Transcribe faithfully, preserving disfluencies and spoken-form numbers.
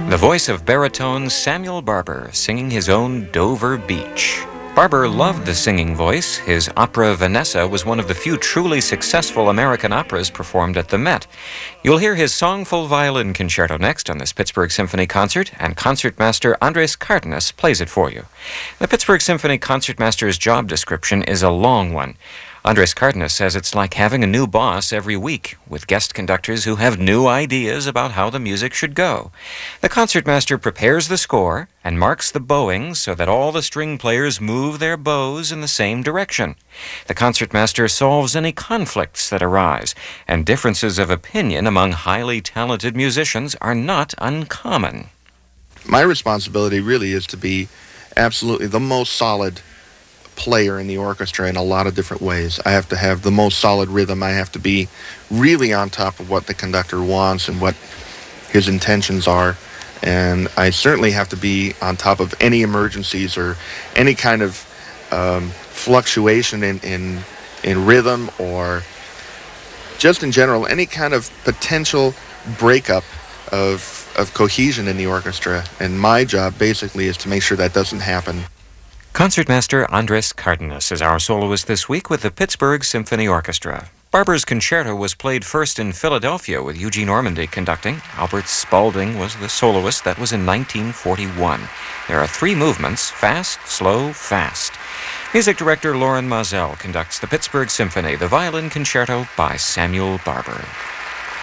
The voice of baritone Samuel Barber singing his own Dover Beach. Barber loved the singing voice. His opera Vanessa was one of the few truly successful American operas performed at the Met. You'll hear his songful violin concerto next on this Pittsburgh Symphony concert, and concertmaster Andres Cardenas plays it for you. The Pittsburgh Symphony concertmaster's job description is a long one. Andres Cardenas says it's like having a new boss every week, with guest conductors who have new ideas about how the music should go. The concertmaster prepares the score and marks the bowing so that all the string players move their bows in the same direction. The concertmaster solves any conflicts that arise, and differences of opinion among highly talented musicians are not uncommon. My responsibility really is to be absolutely the most solid player in the orchestra in a lot of different ways. I have to have the most solid rhythm. I have to be really on top of what the conductor wants and what his intentions are. And I certainly have to be on top of any emergencies or any kind of um, fluctuation in, in, in rhythm, or just in general, any kind of potential breakup of, of cohesion in the orchestra. And my job basically is to make sure that doesn't happen. Concertmaster Andres Cardenas is our soloist this week with the Pittsburgh Symphony Orchestra. Barber's concerto was played first in Philadelphia with Eugene Ormandy conducting. Albert Spaulding was the soloist. That was in nineteen forty-one. There are three movements: fast, slow, fast. Music director Loren Mazel conducts the Pittsburgh Symphony, the violin concerto by Samuel Barber.